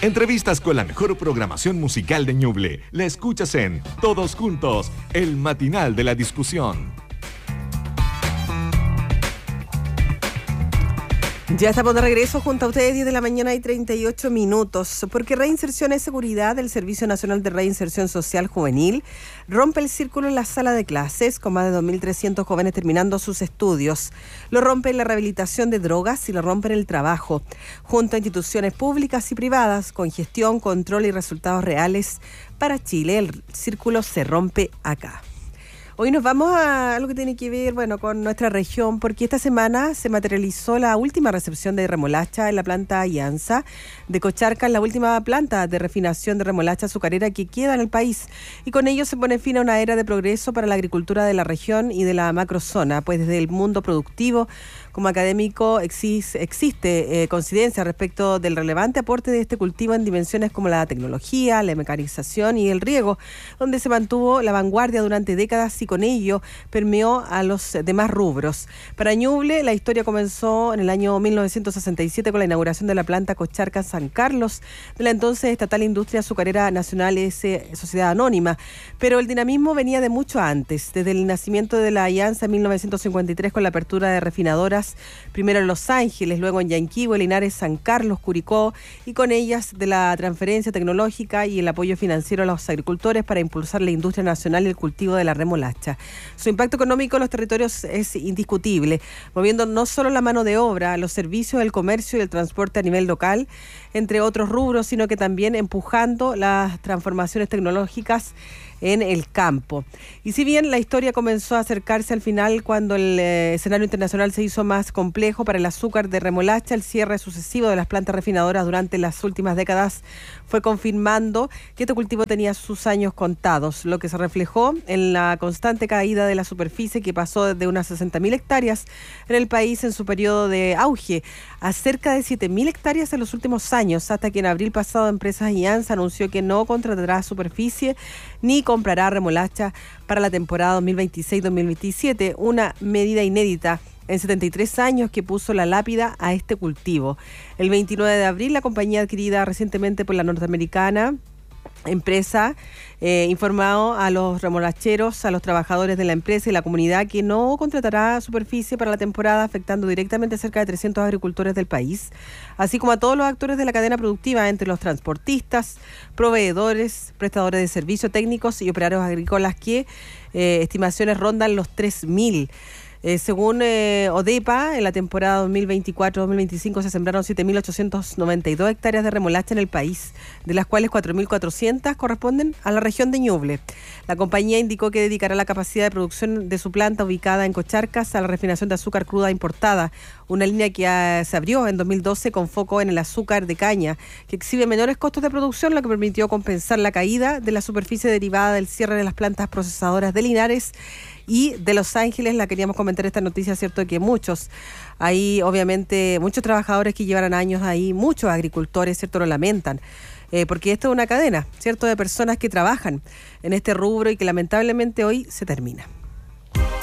Entrevistas con la mejor programación musical de Ñuble. La escuchas en Todos Juntos, el matinal de la discusión. Ya estamos de regreso junto a ustedes, 10 de la mañana y 38 minutos, porque Reinserción y Seguridad del Servicio Nacional de Reinserción Social Juvenil rompe el círculo en la sala de clases, con más de 2.300 jóvenes terminando sus estudios. Lo rompe en la rehabilitación de drogas y lo rompe en el trabajo, junto a instituciones públicas y privadas, con gestión, control y resultados reales para Chile. El círculo se rompe acá. Hoy nos vamos a algo que tiene que ver, con nuestra región, porque esta semana se materializó la última recepción de remolacha en la planta Alianza de Cocharcas, la última planta de refinación de remolacha azucarera que queda en el país. Y con ello se pone fin a una era de progreso para la agricultura de la región y de la macrozona, pues desde el mundo productivo como académico existe coincidencia respecto del relevante aporte de este cultivo en dimensiones como la tecnología, la mecanización y el riego, donde se mantuvo la vanguardia durante décadas y con ello permeó a los demás rubros. Para Ñuble, la historia comenzó en el año 1967 con la inauguración de la planta Cocharcas San Carlos de la entonces Estatal Industria Azucarera Nacional Sociedad Anónima, pero el dinamismo venía de mucho antes, desde el nacimiento de la Alianza en 1953 con la apertura de refinadoras, primero en Los Ángeles, luego en Yanquihue, Linares, San Carlos, Curicó, y con ellas de la transferencia tecnológica y el apoyo financiero a los agricultores para impulsar la industria nacional y el cultivo de la remolacha. Su impacto económico en los territorios es indiscutible, moviendo no solo la mano de obra, los servicios, el comercio y el transporte a nivel local, entre otros rubros, sino que también empujando las transformaciones tecnológicas en el campo. Y si bien la historia comenzó a acercarse al final cuando el escenario internacional se hizo más complejo para el azúcar de remolacha, el cierre sucesivo de las plantas refinadoras durante las últimas décadas fue confirmando que este cultivo tenía sus años contados, lo que se reflejó en la constante caída de la superficie que pasó de unas 60.000 hectáreas en el país en su periodo de auge a cerca de 7.000 hectáreas en los últimos años, hasta que en abril pasado Empresas Alianza anunció que no contratará superficie ni comprará remolacha para la temporada 2026-2027, una medida inédita en 73 años que puso la lápida a este cultivo. El 29 de abril, la compañía adquirida recientemente por la norteamericana empresa informado a los remolacheros, a los trabajadores de la empresa y la comunidad que no contratará superficie para la temporada, afectando directamente a cerca de 300 agricultores del país, así como a todos los actores de la cadena productiva, entre los transportistas, proveedores, prestadores de servicios técnicos y operarios agrícolas que estimaciones rondan los 3.000. Según ODEPA, en la temporada 2024-2025 se sembraron 7.892 hectáreas de remolacha en el país, de las cuales 4.400 corresponden a la región de Ñuble. La compañía indicó que dedicará la capacidad de producción de su planta ubicada en Cocharcas a la refinación de azúcar cruda importada, una línea que se abrió en 2012 con foco en el azúcar de caña, que exhibe menores costos de producción, lo que permitió compensar la caída de la superficie derivada del cierre de las plantas procesadoras de Linares y de Los Ángeles. La queríamos comentar esta noticia, cierto que hay obviamente muchos trabajadores que llevarán años ahí, muchos agricultores, cierto, lo lamentan, porque esto es una cadena, cierto, de personas que trabajan en este rubro y que lamentablemente hoy se termina.